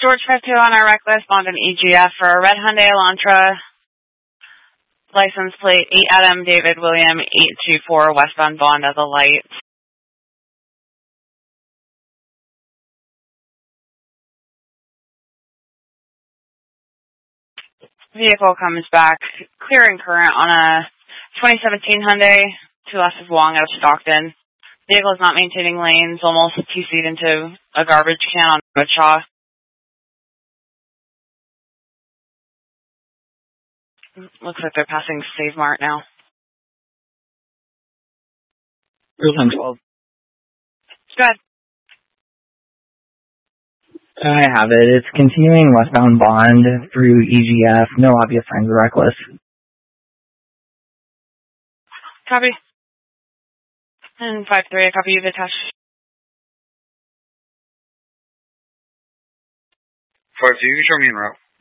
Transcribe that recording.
George 52 on our rec list, bond an EGF for a red Hyundai Elantra, license plate 8 Adam David William 824 westbound bond at the light. Vehicle comes back clearing current on a 2017 Hyundai, 2 left of Wong out of Stockton. Vehicle is not maintaining lanes, almost TC'd into a garbage can on Shaw. Looks like they're passing Save Mart now. Route 12. Go ahead. I have it. It's continuing westbound bond through EGF. No obvious signs of reckless. Copy. And 5-3, I copy you, Vitesh. 5-2, you show me en route.